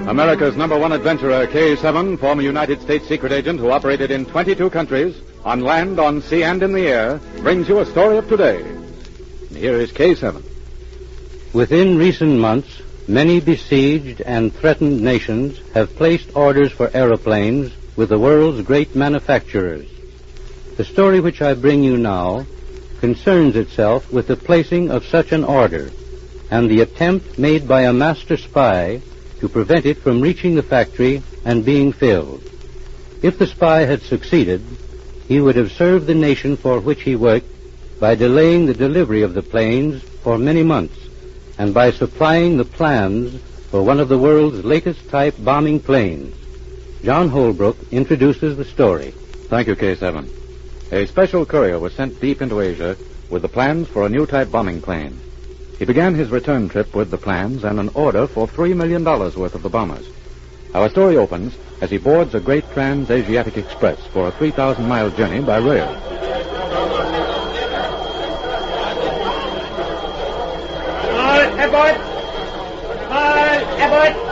America's #1 adventurer, K-7, former United States secret agent who operated in 22 countries, on land, on sea, and in the air, brings you a story of today. And here is K-7. Within recent months, many besieged and threatened nations have placed orders for aeroplanes with the world's great manufacturers. The story which I bring you now concerns itself with the placing of such an order and the attempt made by a master spy to prevent it from reaching the factory and being filled. If the spy had succeeded, he would have served the nation for which he worked by delaying the delivery of the planes for many months and by supplying the plans for one of the world's latest type bombing planes. John Holbrook introduces the story. Thank you, K-7. A special courier was sent deep into Asia with the plans for a new type bombing plane. He began his return trip with the plans and an order for $3 million worth of the bombers. Our story opens as he boards a great Trans-Asiatic Express for a 3,000-mile journey by rail. All aboard! All aboard!